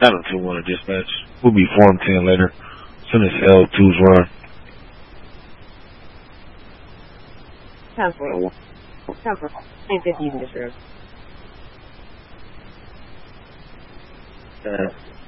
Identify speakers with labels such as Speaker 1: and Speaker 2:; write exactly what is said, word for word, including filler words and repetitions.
Speaker 1: Adam two one to dispatch. We'll be Form ten later. As soon as L two's run.
Speaker 2: ten four. ten four. nine fifty, you can disrobe.
Speaker 1: Uh,